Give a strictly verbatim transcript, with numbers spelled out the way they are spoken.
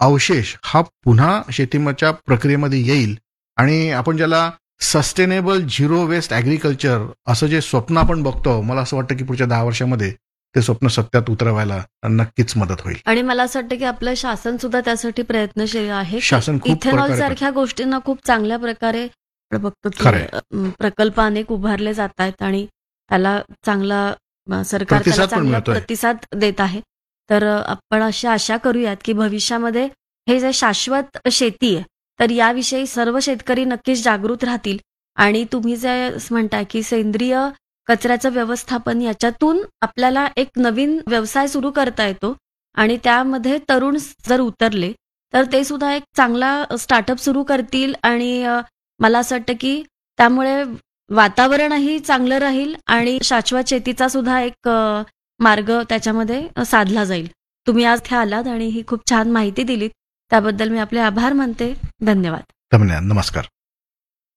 अवशेष हा पुन्हा शेतीच्या प्रक्रियेमध्ये येईल आणि आपण ज्याला सस्टेनेबल झिरो वेस्ट ॲग्रिकल्चर असं जे स्वप्न आपण बघतो, मला असं वाटतं की पुढच्या दहा वर्षामध्ये ते स्वप्न सत्यात उतरवायला नक्कीच मदत होईल. आणि मला असं वाटतं की आपलं शासन सुद्धा त्यासाठी प्रयत्नशील आहे. शासन खूप इथेनॉल प्रकारे सारख्या गोष्टींना खूप चांगल्या प्रकारे आपण बघतो की खरंय. अं, प्रकल्प अनेक उभारले जात आहेत आणि त्याला चांगला अं, सरकार त्याला प्रतिसाद पण चांगला मिळतोय. प्रतिसाद देत आहे. तर अं, आपण अशी आशा करूयात की भविष्यामध्ये हे जे शाश्वत शेती आहे तर याविषयी सर्व शेतकरी नक्कीच जागृत राहतील आणि तुम्ही जे म्हणताय की सेंद्रिय कचऱ्याचं व्यवस्थापन याच्यातून आपल्याला एक नवीन व्यवसाय सुरू करता येतो आणि त्यामध्ये तरुण जर उतरले तर ते सुद्धा एक चांगला स्टार्टअप सुरू करतील आणि अ, मला असं वाटतं की त्यामुळे वातावरणही चांगलं राहील आणि शाश्वत शेतीचा सुद्धा एक अ, मार्ग त्याच्यामध्ये अ, साधला जाईल. तुम्ही आज इथे आलात आणि ही खूप छान माहिती दिलीत त्याबद्दल मी आपले आभार मानते. धन्यवाद. धन्यवाद. नमस्कार.